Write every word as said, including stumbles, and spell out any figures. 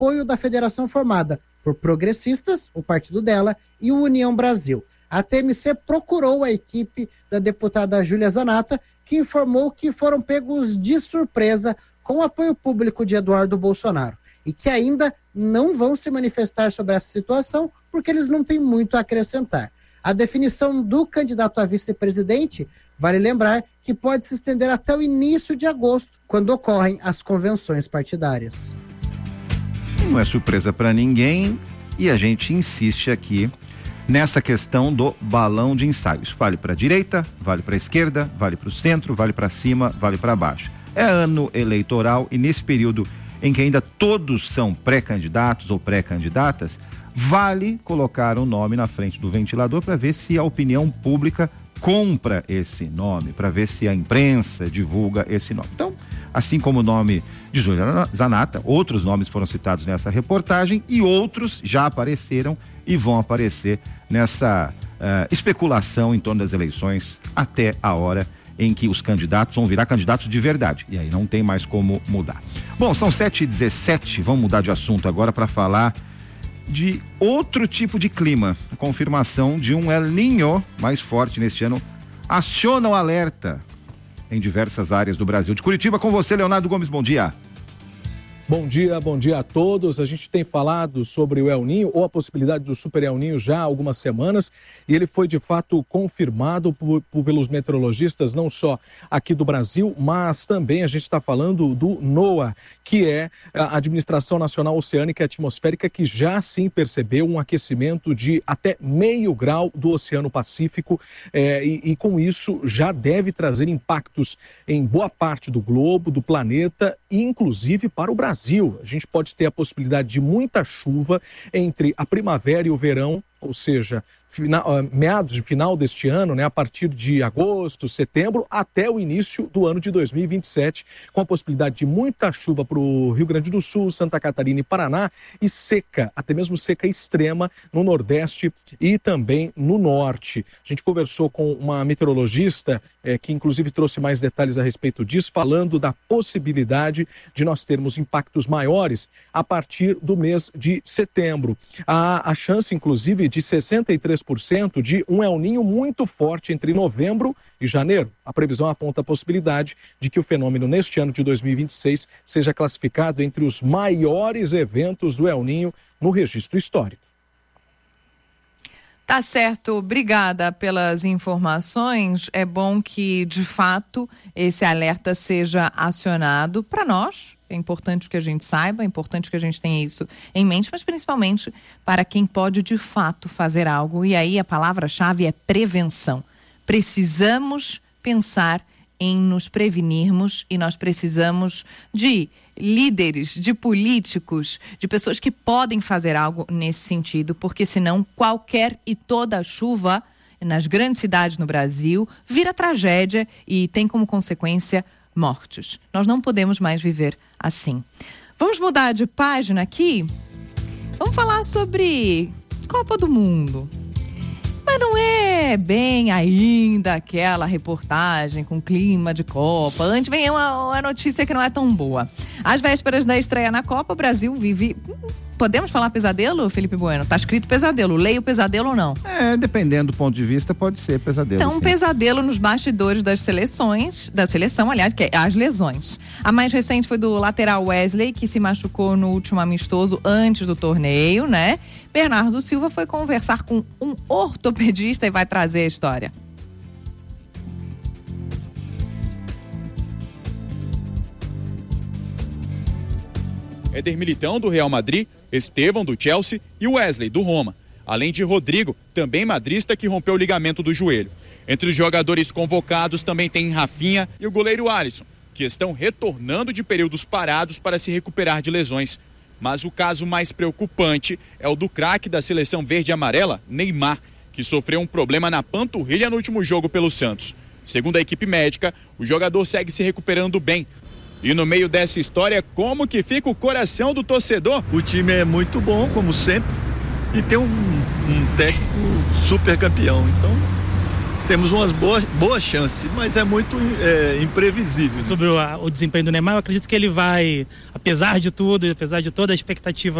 apoio da federação formada por progressistas, o partido dela, e o União Brasil. A T M C procurou a equipe da deputada Júlia Zanatta, que informou que foram pegos de surpresa com o apoio público de Eduardo Bolsonaro e que ainda não vão se manifestar sobre essa situação porque eles não têm muito a acrescentar. A definição do candidato a vice-presidente, vale lembrar que pode se estender até o início de agosto, quando ocorrem as convenções partidárias. Não é surpresa para ninguém e a gente insiste aqui nessa questão do balão de ensaios. Vale para a direita, vale para a esquerda, vale para o centro, vale para cima, vale para baixo. É ano eleitoral e nesse período em que ainda todos são pré-candidatos ou pré-candidatas, vale colocar o nome na frente do ventilador para ver se a opinião pública compra esse nome, para ver se a imprensa divulga esse nome. Então, assim como o nome de Júlia Zanatta, outros nomes foram citados nessa reportagem e outros já apareceram e vão aparecer nessa uh, especulação em torno das eleições até a hora em que os candidatos vão virar candidatos de verdade. E aí não tem mais como mudar. Bom, são sete e dezessete, vamos mudar de assunto agora para falar de outro tipo de clima. A confirmação de um El Niño mais forte neste ano aciona o alerta em diversas áreas do Brasil. De Curitiba, com você, Leonardo Gomes, bom dia. Bom dia, bom dia a todos. A gente tem falado sobre o El Niño ou a possibilidade do Super El Niño já há algumas semanas e ele foi de fato confirmado por, por, pelos meteorologistas não só aqui do Brasil, mas também a gente está falando do NOAA, que é a Administração Nacional Oceânica e Atmosférica, que já sim percebeu um aquecimento de até meio grau do Oceano Pacífico é, e, e com isso já deve trazer impactos em boa parte do globo, do planeta e inclusive para o Brasil. A gente pode ter a possibilidade de muita chuva entre a primavera e o verão, ou seja, final, meados de final deste ano, né, a partir de agosto, setembro, até o início do ano de dois mil e vinte e sete, com a possibilidade de muita chuva para o Rio Grande do Sul, Santa Catarina e Paraná, e seca, até mesmo seca extrema no Nordeste e também no Norte. A gente conversou com uma meteorologista é, que inclusive trouxe mais detalhes a respeito disso, falando da possibilidade de nós termos impactos maiores a partir do mês de setembro. A, a chance, inclusive, de sessenta e três por cento de um El Niño muito forte entre novembro e janeiro. A previsão aponta a possibilidade de que o fenômeno neste ano de dois mil e vinte e seis seja classificado entre os maiores eventos do El Niño no registro histórico. Tá certo, obrigada pelas informações. É bom que, de fato, esse alerta seja acionado para nós. É importante que a gente saiba, é importante que a gente tenha isso em mente, mas principalmente para quem pode, de fato, fazer algo. E aí a palavra-chave é prevenção. Precisamos pensar em nos prevenirmos e nós precisamos de líderes, de políticos, de pessoas que podem fazer algo nesse sentido, porque senão qualquer e toda chuva nas grandes cidades no Brasil vira tragédia e tem como consequência mortes. Nós não podemos mais viver assim. Vamos mudar de página aqui? Vamos falar sobre Copa do Mundo. Mas não é bem ainda aquela reportagem com clima de Copa. Antes vem uma, uma notícia que não é tão boa. Às vésperas da estreia na Copa, o Brasil vive... Podemos falar pesadelo, Felipe Bueno? Tá escrito pesadelo. Leia o pesadelo ou não? É, dependendo do ponto de vista, pode ser pesadelo. Então, um pesadelo nos bastidores das seleções, da seleção, aliás, que é as lesões. A mais recente foi do lateral Wesley, que se machucou no último amistoso antes do torneio, né? Bernardo Silva foi conversar com um ortopedista e vai trazer a história. Éder Militão, do Real Madrid, Estevão, do Chelsea e Wesley, do Roma. Além de Rodrigo, também madrista, que rompeu o ligamento do joelho. Entre os jogadores convocados também tem Rafinha e o goleiro Alisson, que estão retornando de períodos parados para se recuperar de lesões. Mas o caso mais preocupante é o do craque da seleção verde e amarela, Neymar, que sofreu um problema na panturrilha no último jogo pelo Santos. Segundo a equipe médica, o jogador segue se recuperando bem. E no meio dessa história, como que fica o coração do torcedor? O time é muito bom, como sempre, e tem um, um técnico super campeão. Então, temos umas boas, boas chances, mas é muito é, imprevisível. Né? Sobre o, o desempenho do Neymar, eu acredito que ele vai, apesar de tudo, apesar de toda a expectativa